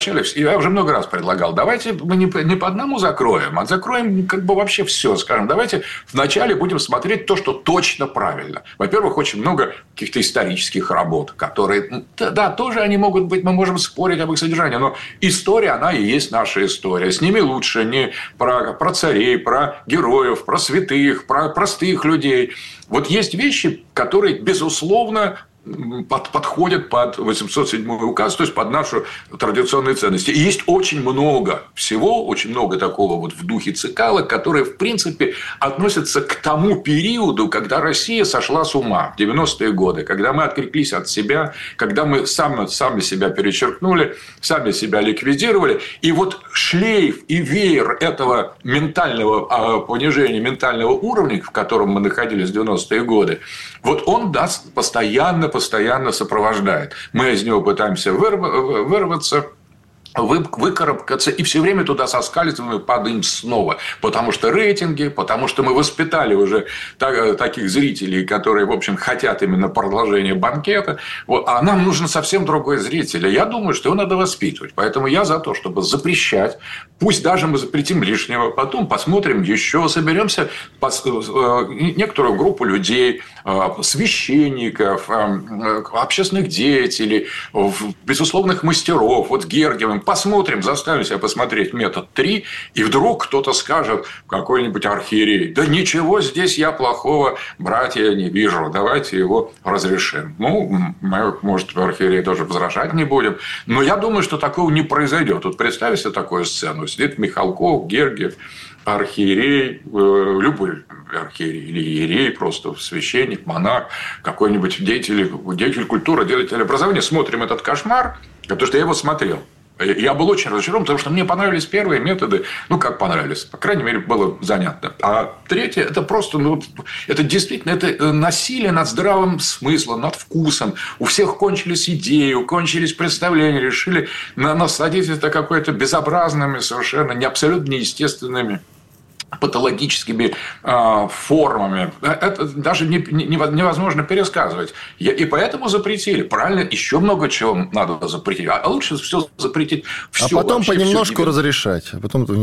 я уже много раз предлагал, давайте мы не по одному закроем, а закроем как бы вообще все. Скажем, давайте вначале будем смотреть то, что точно правильно. Во-первых, очень много каких-то исторических работ, которые, да, тоже они могут быть, мы можем спорить об их содержании, но история, она и есть наша история. С ними лучше не про царей, про героев, про святых, про простых людей. Вот есть вещи, которые, безусловно, подходят под 807 указ, то есть под нашу традиционные ценности. И есть очень много всего, очень много такого вот в духе Цикало, которые, в принципе, относятся к тому периоду, когда Россия сошла с ума, в 90-е годы, когда мы отреклись от себя, когда мы сами себя перечеркнули, сами себя ликвидировали. И вот шлейф и веер этого ментального понижения, ментального уровня, в котором мы находились в 90-е годы, вот он нас постоянно сопровождает. Мы из него пытаемся вырваться, выкарабкаться, и все время туда соскальзываем и падаем снова. Потому что рейтинги, потому что мы воспитали уже таких зрителей, которые, в общем, хотят именно продолжения банкета. Вот. А нам нужен совсем другой зритель. Я думаю, что его надо воспитывать. Поэтому я за то, чтобы запрещать. Пусть даже мы запретим лишнего. Потом посмотрим еще, соберемся некоторую группу людей, священников, общественных деятелей, безусловных мастеров. Вот Гергиевым. Посмотрим, заставим себя посмотреть метод 3, и вдруг кто-то скажет, какой-нибудь архиерей: да ничего здесь я плохого, братья, не вижу, давайте его разрешим. Ну, мы, может, архиерей тоже возражать не будем, но я думаю, что такого не произойдет. Вот представь себе такую сцену: сидит Михалков, Гергиев, архиерей, любой архиерей или иерей, просто священник, монах, какой-нибудь деятель культуры, деятель образования. Смотрим этот кошмар, потому что я его смотрел. Я был очень разочарован, потому что мне понравились первые методы. Ну, как понравились? По крайней мере, было занятно. А третье – это просто, это действительно это насилие над здравым смыслом, над вкусом. У всех кончились идеи, кончились представления, решили насадить это какое-то безобразными, совершенно абсолютно неестественными патологическими формами. Это даже невозможно пересказывать. И поэтому запретили. Правильно, еще много чего надо запретить. А лучше все запретить. Все, а потом понемножку разрешать.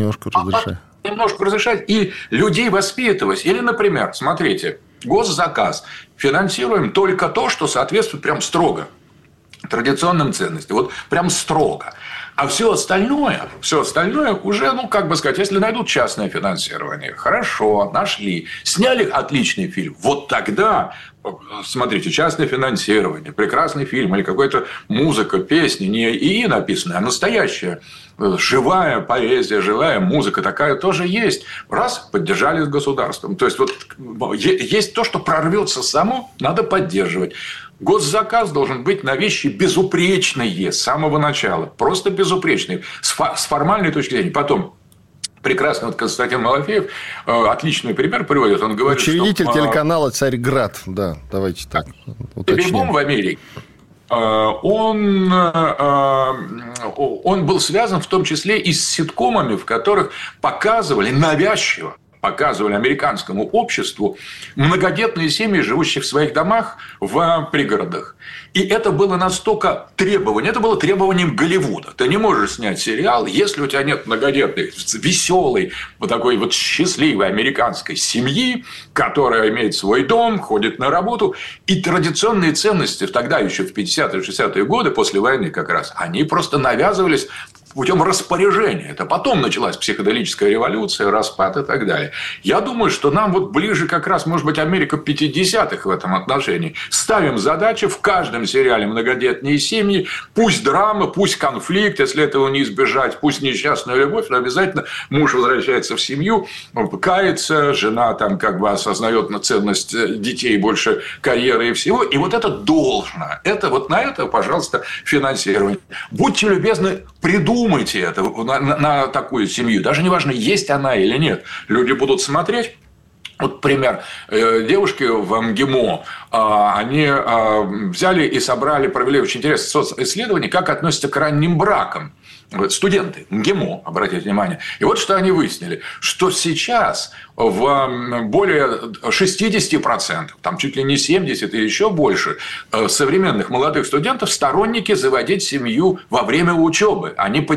Немножко разрешать и людей воспитывать. Или, например, смотрите, госзаказ. Финансируем только то, что соответствует прям строго традиционным ценностям. Вот прям строго. А все остальное уже, как бы сказать, если найдут частное финансирование, хорошо, нашли, сняли отличный фильм, вот тогда, смотрите, частное финансирование, прекрасный фильм или какая-то музыка, песни, не ИИ написанная, а настоящая, живая поэзия, живая музыка, такая тоже есть. Раз, поддержали с государством. То есть, вот есть то, что прорвется само, надо поддерживать. Госзаказ должен быть на вещи безупречные с самого начала. Просто безупречные. С формальной точки зрения. Потом, прекрасно, вот Константин Малафеев отличный пример приводит. Он говорит, учредитель телеканала «Царьград». Да, давайте так уточним. Бибом в Америке. Он был связан в том числе и с ситкомами, в которых навязчиво показывали американскому обществу многодетные семьи, живущие в своих домах в пригородах. И это было настолько требование, это было требованием Голливуда. Ты не можешь снять сериал, если у тебя нет многодетной, веселой, вот такой вот счастливой американской семьи, которая имеет свой дом, ходит на работу. И традиционные ценности тогда, еще в 50-е, 60-е годы, после войны как раз, они просто навязывались путем распоряжения. Это потом началась психоделическая революция, распад и так далее. Я думаю, что нам вот ближе как раз, может быть, Америка 50-х в этом отношении. Ставим задачу в каждом сериале многодетные семьи, пусть драма, пусть конфликт, если этого не избежать, пусть несчастная любовь, но обязательно муж возвращается в семью, кается, жена там как бы осознает ценность детей больше карьеры и всего. И вот это должно. Это вот на это, пожалуйста, финансирование. Будьте любезны, придумайте это на такую семью. Даже не важно, есть она или нет. Люди будут смотреть. Вот пример. Девушки в МГИМО, они взяли и собрали, провели очень интересное социсследование, как относятся к ранним бракам. Студенты МГИМО, обратите внимание. И вот что они выяснили, что сейчас в более 60%, там чуть ли не 70% и еще больше современных молодых студентов сторонники заводить семью во время учебы. Они